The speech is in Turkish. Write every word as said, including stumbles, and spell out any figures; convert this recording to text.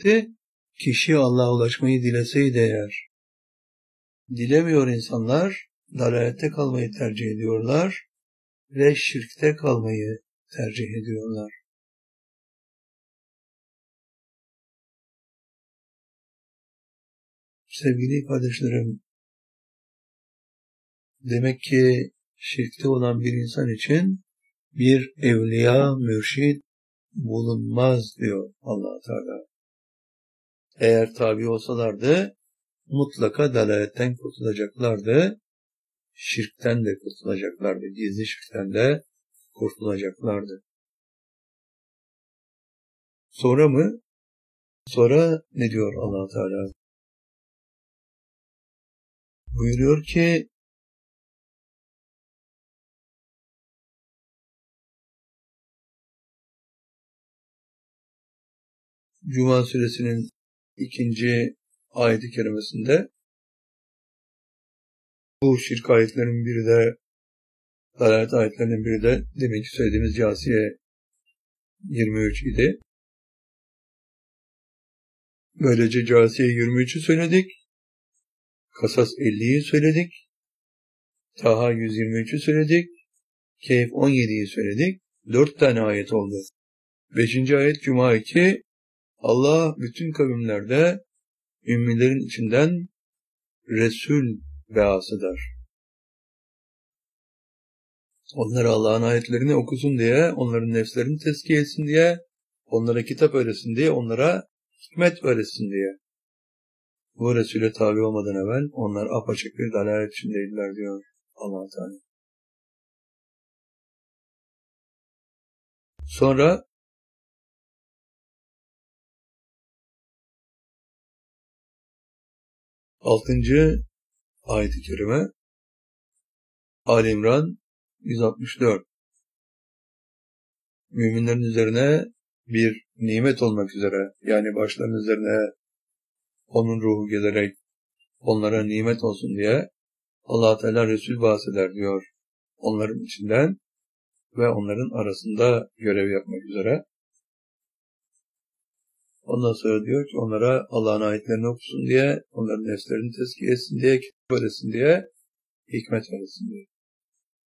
etti? Kişi Allah'a ulaşmayı dileseydi eğer. Dilemiyor insanlar, dalalette kalmayı tercih ediyorlar ve şirkte kalmayı tercih ediyorlar. Sevgili kardeşlerim, demek ki şirkte olan bir insan için bir evliya, mürşid bulunmaz diyor Allah Teala. Eğer tabi olsalardı mutlaka dalaletten kurtulacaklardı, şirkten de kurtulacaklardı, gizli şirkten de kurtulacaklardı. Sonra mı? Sonra ne diyor Allah Teala? Buyuruyor ki Cuma suresinin ikinci ayet-i kerimesinde bu şirk ayetlerinin biri de dalalet ayetlerinin biri de demek ki söylediğimiz Câsiye yirmi üç idi. Böylece Câsiye yirmi üçü söyledik. Kasas elliyi söyledik. Taha yüz yirmi üçü söyledik. Kehf on yediyi söyledik. Dört tane ayet oldu. Beşinci ayet Cuma iki. Allah bütün kavimlerde ümmilerin içinden Resul beasıdır. Onlara Allah'ın ayetlerini okusun diye, onların nefslerini tezkiye etsin diye, onlara kitap öğretsin diye, onlara hikmet öğretsin diye. Bu Resul'e tabi olmadan evvel onlar apaçık bir dalalet içindeydiler diyor Allah Teala. Sonra altıncı ayet-i kerime Ali İmran yüz altmış dört. Müminlerin üzerine bir nimet olmak üzere, yani başlarının üzerine onun ruhu gelerek onlara nimet olsun diye Allah Teala Resul bahseder diyor onların içinden ve onların arasında görev yapmak üzere. Ondan sonra diyor ki onlara Allah'ın ayetlerini okusun diye, onların nefslerini tezkiye etsin diye, kitap öğretsin diye, hikmet öğretsin diye.